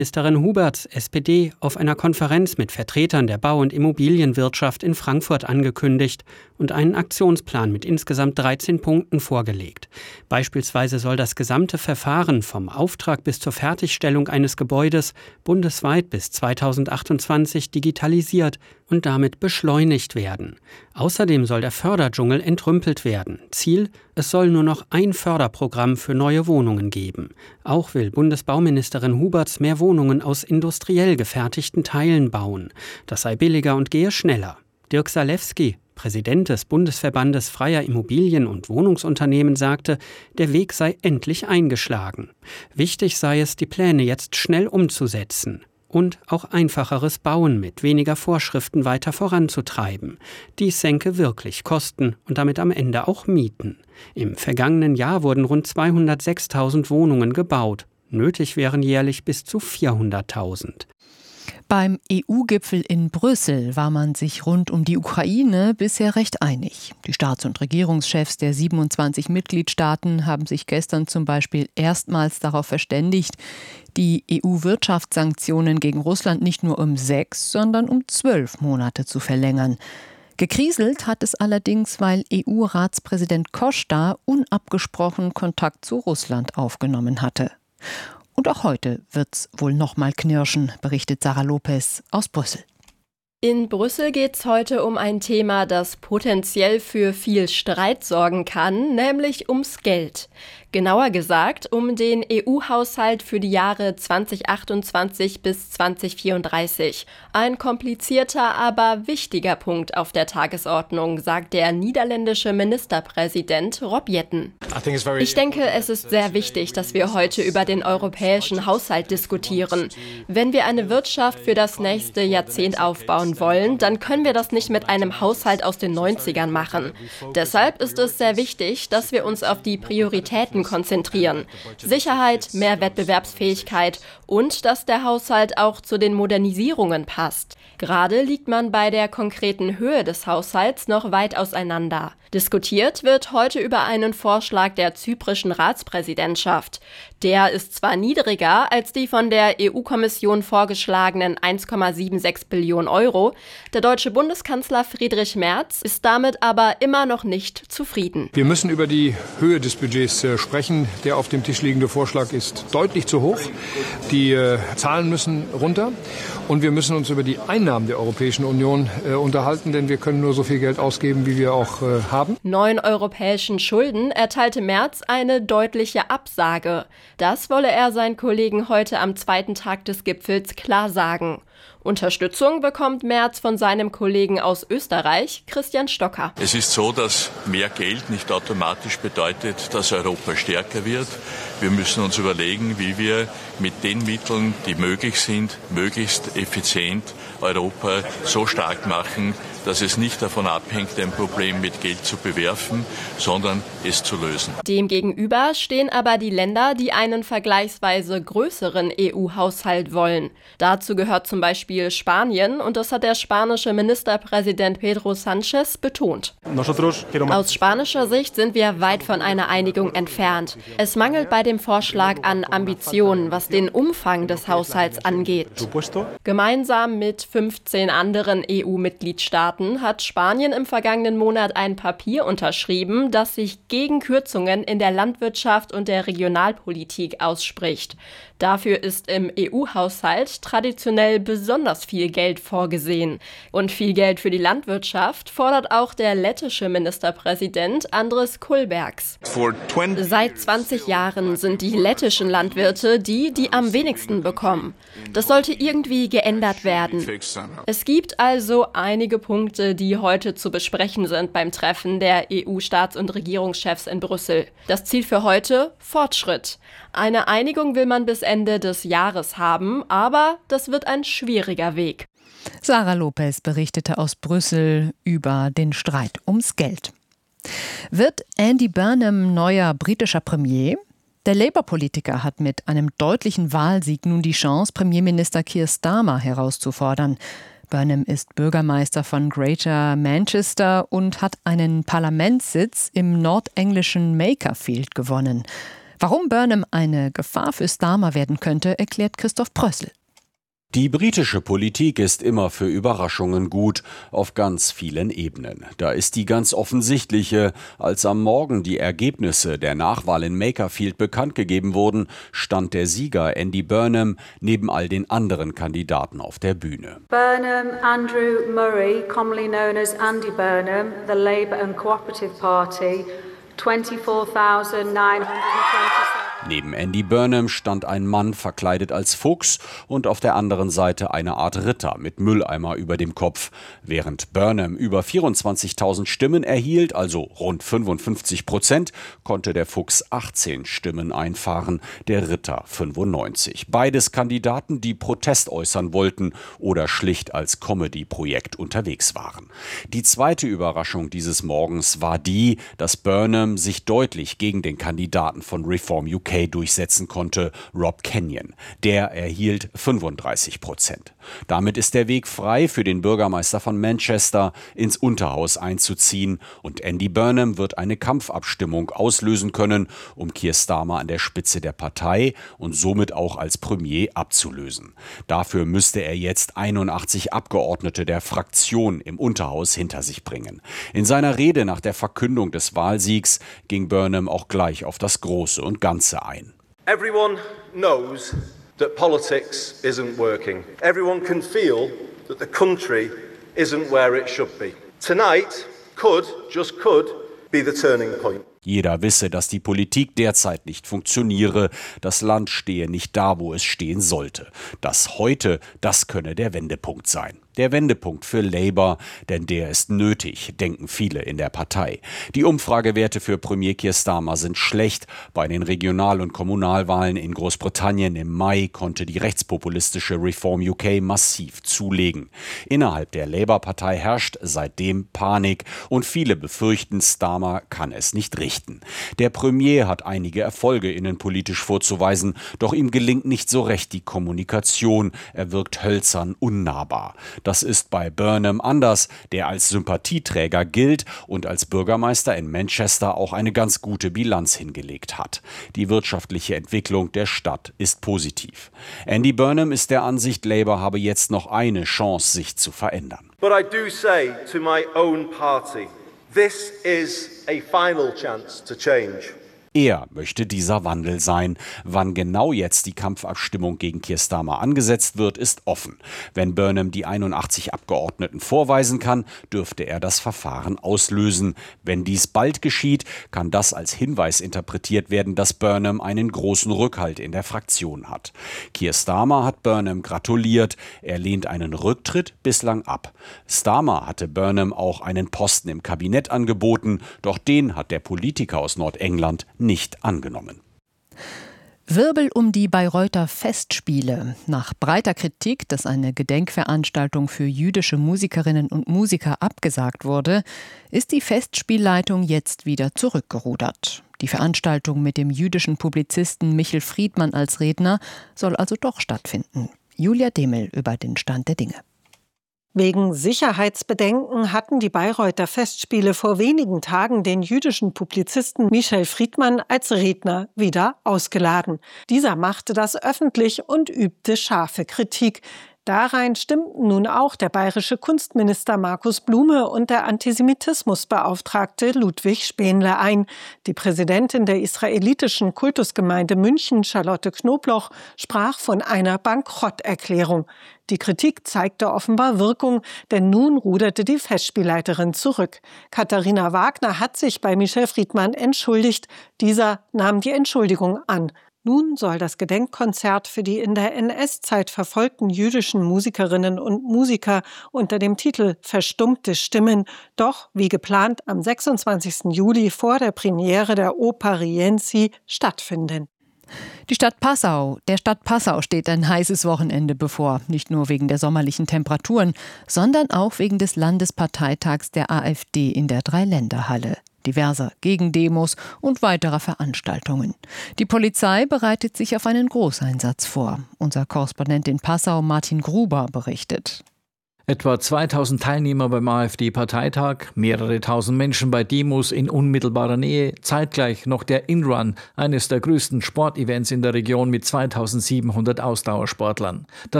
Ministerin Huberts, SPD, auf einer Konferenz mit Vertretern der Bau- und Immobilienwirtschaft in Frankfurt angekündigt und einen Aktionsplan mit insgesamt 13 Punkten vorgelegt. Beispielsweise soll das gesamte Verfahren vom Auftrag bis zur Fertigstellung eines Gebäudes bundesweit bis 2028 digitalisiert und damit beschleunigt werden. Außerdem soll der Förderdschungel entrümpelt werden. Ziel: es soll nur noch ein Förderprogramm für neue Wohnungen geben. Auch will Bundesbauministerin Huberts mehr Wohnungen aus industriell gefertigten Teilen bauen. Das sei billiger und gehe schneller. Dirk Salewski, Präsident des Bundesverbandes freier Immobilien- und Wohnungsunternehmen, sagte, der Weg sei endlich eingeschlagen. Wichtig sei es, die Pläne jetzt schnell umzusetzen und auch einfacheres Bauen mit weniger Vorschriften weiter voranzutreiben. Dies senke wirklich Kosten und damit am Ende auch Mieten. Im vergangenen Jahr wurden rund 206.000 Wohnungen gebaut. Nötig wären jährlich bis zu 400.000. Beim EU-Gipfel in Brüssel war man sich rund um die Ukraine bisher recht einig. Die Staats- und Regierungschefs der 27 Mitgliedstaaten haben sich gestern zum Beispiel erstmals darauf verständigt, die EU-Wirtschaftssanktionen gegen Russland nicht nur um 6, sondern um 12 Monate zu verlängern. Gekriselt hat es allerdings, weil EU-Ratspräsident Costa unabgesprochen Kontakt zu Russland aufgenommen hatte. Und auch heute wird's wohl noch mal knirschen, berichtet Sarah Lopez aus Brüssel. In Brüssel geht es heute um ein Thema, das potenziell für viel Streit sorgen kann, nämlich ums Geld. Genauer gesagt um den EU-Haushalt für die Jahre 2028 bis 2034. Ein komplizierter, aber wichtiger Punkt auf der Tagesordnung, sagt der niederländische Ministerpräsident Rob Jetten. Ich denke, es ist sehr wichtig, dass wir heute über den europäischen Haushalt diskutieren. Wenn wir eine Wirtschaft für das nächste Jahrzehnt aufbauen wollen, dann können wir das nicht mit einem Haushalt aus den 90ern machen. Deshalb ist es sehr wichtig, dass wir uns auf die Prioritäten konzentrieren. Sicherheit, mehr Wettbewerbsfähigkeit und dass der Haushalt auch zu den Modernisierungen passt. Gerade liegt man bei der konkreten Höhe des Haushalts noch weit auseinander. Diskutiert wird heute über einen Vorschlag der zyprischen Ratspräsidentschaft. Der ist zwar niedriger als die von der EU-Kommission vorgeschlagenen 1,76 Billionen Euro. Der deutsche Bundeskanzler Friedrich Merz ist damit aber immer noch nicht zufrieden. Wir müssen über die Höhe des Budgets sprechen. Der auf dem Tisch liegende Vorschlag ist deutlich zu hoch. Die Zahlen müssen runter. Und wir müssen uns über die Einnahmen der Europäischen Union unterhalten, denn wir können nur so viel Geld ausgeben, wie wir auch haben. 9 europäischen Schulden erteilte Merz eine deutliche Absage. Das wolle er seinen Kollegen heute am zweiten Tag des Gipfels klar sagen. Unterstützung bekommt Merz von seinem Kollegen aus Österreich, Christian Stocker. Es ist so, dass mehr Geld nicht automatisch bedeutet, dass Europa stärker wird. Wir müssen uns überlegen, wie wir mit den Mitteln, die möglich sind, möglichst effizient Europa so stark machen, dass es nicht davon abhängt, ein Problem mit Geld zu bewerfen, sondern es zu lösen. Demgegenüber stehen aber die Länder, die einen vergleichsweise größeren EU-Haushalt wollen. Dazu gehört zum Beispiel Spanien und das hat der spanische Ministerpräsident Pedro Sánchez betont. Aus spanischer Sicht sind wir weit von einer Einigung entfernt. Es mangelt bei dem Vorschlag an Ambitionen, was den Umfang des Haushalts angeht. Gemeinsam mit 15 anderen EU-Mitgliedstaaten hat Spanien im vergangenen Monat ein Papier unterschrieben, das sich gegen Kürzungen in der Landwirtschaft und der Regionalpolitik ausspricht. Dafür ist im EU-Haushalt traditionell besonders viel Geld vorgesehen. Und viel Geld für die Landwirtschaft fordert auch der lettische Ministerpräsident Andris Kulbergs. Seit 20 Jahren sind die lettischen Landwirte die am wenigsten bekommen. Das sollte irgendwie geändert werden. Es gibt also einige Punkte, die heute zu besprechen sind beim Treffen der EU-Staats- und Regierungschefs in Brüssel. Das Ziel für heute: Fortschritt. Eine Einigung will man bis Ende des Jahres haben, aber das wird ein schwieriger Weg. Sarah Lopez berichtete aus Brüssel über den Streit ums Geld. Wird Andy Burnham neuer britischer Premier? Der Labour-Politiker hat mit einem deutlichen Wahlsieg nun die Chance, Premierminister Keir Starmer herauszufordern. Burnham ist Bürgermeister von Greater Manchester und hat einen Parlamentssitz im nordenglischen Makerfield gewonnen. Warum Burnham eine Gefahr für Starmer werden könnte, erklärt Christoph Prössl. Die britische Politik ist immer für Überraschungen gut, auf ganz vielen Ebenen. Da ist die ganz offensichtliche: Als am Morgen die Ergebnisse der Nachwahl in Makerfield bekannt gegeben wurden, stand der Sieger Andy Burnham neben all den anderen Kandidaten auf der Bühne. Burnham Andrew Murray, commonly known as Andy Burnham, the Labour and Cooperative Party, 24,927. Neben Andy Burnham stand ein Mann verkleidet als Fuchs und auf der anderen Seite eine Art Ritter mit Mülleimer über dem Kopf. Während Burnham über 24.000 Stimmen erhielt, also rund 55%, konnte der Fuchs 18 Stimmen einfahren, der Ritter 95. Beides Kandidaten, die Protest äußern wollten oder schlicht als Comedy-Projekt unterwegs waren. Die zweite Überraschung dieses Morgens war die, dass Burnham sich deutlich gegen den Kandidaten von Reform UK durchsetzen konnte, Rob Kenyon. Der erhielt 35%. Damit ist der Weg frei für den Bürgermeister von Manchester, ins Unterhaus einzuziehen, und Andy Burnham wird eine Kampfabstimmung auslösen können, um Keir Starmer an der Spitze der Partei und somit auch als Premier abzulösen. Dafür müsste er jetzt 81 Abgeordnete der Fraktion im Unterhaus hinter sich bringen. In seiner Rede nach der Verkündung des Wahlsiegs ging Burnham auch gleich auf das Große und Ganze ein. Everyone knows that politics isn't working. Everyone can feel that the country isn't where it should be. Tonight just could be the turning point. Jeder wisse, dass die Politik derzeit nicht funktioniere, das Land stehe nicht da, wo es stehen sollte. Das heute, das könne der Wendepunkt sein. Der Wendepunkt für Labour, denn der ist nötig, denken viele in der Partei. Die Umfragewerte für Premier Keir Starmer sind schlecht. Bei den Regional- und Kommunalwahlen in Großbritannien im Mai konnte die rechtspopulistische Reform UK massiv zulegen. Innerhalb der Labour-Partei herrscht seitdem Panik und viele befürchten, Starmer kann es nicht richten. Der Premier hat einige Erfolge innenpolitisch vorzuweisen, doch ihm gelingt nicht so recht die Kommunikation. Er wirkt hölzern, unnahbar. Das ist bei Burnham anders, der als Sympathieträger gilt und als Bürgermeister in Manchester auch eine ganz gute Bilanz hingelegt hat. Die wirtschaftliche Entwicklung der Stadt ist positiv. Andy Burnham ist der Ansicht, Labour habe jetzt noch eine Chance, sich zu verändern. But I do say to my own party, this is a final chance to change. Er möchte dieser Wandel sein. Wann genau jetzt die Kampfabstimmung gegen Keir Starmer angesetzt wird, ist offen. Wenn Burnham die 81 Abgeordneten vorweisen kann, dürfte er das Verfahren auslösen. Wenn dies bald geschieht, kann das als Hinweis interpretiert werden, dass Burnham einen großen Rückhalt in der Fraktion hat. Keir Starmer hat Burnham gratuliert. Er lehnt einen Rücktritt bislang ab. Starmer hatte Burnham auch einen Posten im Kabinett angeboten, doch den hat der Politiker aus Nordengland nicht angenommen. Wirbel um die Bayreuther Festspiele. Nach breiter Kritik, dass eine Gedenkveranstaltung für jüdische Musikerinnen und Musiker abgesagt wurde, ist die Festspielleitung jetzt wieder zurückgerudert. Die Veranstaltung mit dem jüdischen Publizisten Michel Friedmann als Redner soll also doch stattfinden. Julia Demel über den Stand der Dinge. Wegen Sicherheitsbedenken hatten die Bayreuther Festspiele vor wenigen Tagen den jüdischen Publizisten Michel Friedmann als Redner wieder ausgeladen. Dieser machte das öffentlich und übte scharfe Kritik. Darein stimmten nun auch der bayerische Kunstminister Markus Blume und der Antisemitismusbeauftragte Ludwig Spähnle ein. Die Präsidentin der israelitischen Kultusgemeinde München, Charlotte Knobloch, sprach von einer Bankrotterklärung. Die Kritik zeigte offenbar Wirkung, denn nun ruderte die Festspielleiterin zurück. Katharina Wagner hat sich bei Michel Friedmann entschuldigt. Dieser nahm die Entschuldigung an. Nun soll das Gedenkkonzert für die in der NS-Zeit verfolgten jüdischen Musikerinnen und Musiker unter dem Titel Verstummte Stimmen doch, wie geplant, am 26. Juli vor der Premiere der Oper Rienzi stattfinden. Der Stadt Passau steht ein heißes Wochenende bevor. Nicht nur wegen der sommerlichen Temperaturen, sondern auch wegen des Landesparteitags der AfD in der Dreiländerhalle. Diverser Gegendemos und weiterer Veranstaltungen. Die Polizei bereitet sich auf einen Großeinsatz vor. Unser Korrespondent in Passau, Martin Gruber, berichtet. Etwa 2000 Teilnehmer beim AfD-Parteitag, mehrere tausend Menschen bei Demos in unmittelbarer Nähe, zeitgleich noch der In-Run, eines der größten Sportevents in der Region mit 2700 Ausdauersportlern.